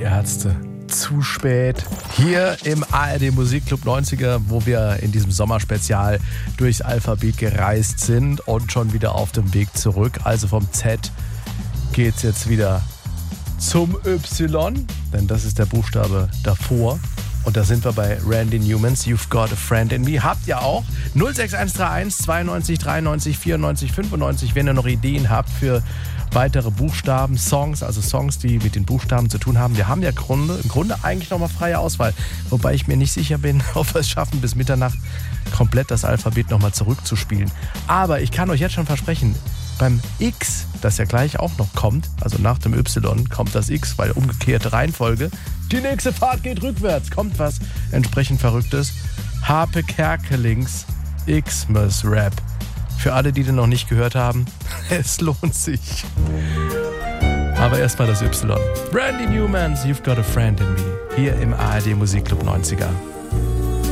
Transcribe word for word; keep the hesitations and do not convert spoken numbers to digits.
Ärzte. Zu spät. Hier im A R D Musikclub neunziger, wo wir in diesem Sommerspezial durchs Alphabet gereist sind und schon wieder auf dem Weg zurück. Also vom Z geht's jetzt wieder zum Y, denn das ist der Buchstabe davor. Und da sind wir bei Randy Newmans You've Got a Friend in Me. Habt ihr auch null sechs eins drei eins zweiundneunzig dreiundneunzig vierundneunzig fünfundneunzig, wenn ihr noch Ideen habt für weitere Buchstaben, Songs, also Songs, die mit den Buchstaben zu tun haben. Wir haben ja Grunde, im Grunde eigentlich nochmal freie Auswahl, wobei ich mir nicht sicher bin, ob wir es schaffen, bis Mitternacht komplett das Alphabet nochmal zurückzuspielen. Aber ich kann euch jetzt schon versprechen, beim X, das ja gleich auch noch kommt, also nach dem Y kommt das X, weil umgekehrte Reihenfolge, die nächste Fahrt geht rückwärts, kommt was entsprechend Verrücktes. Harpe Kerkelings Xmas Rap. Für alle, die den noch nicht gehört haben, es lohnt sich. Aber erstmal das Y. Randy Newmans You've Got a Friend in Me. Hier im A R D Musikclub neunziger.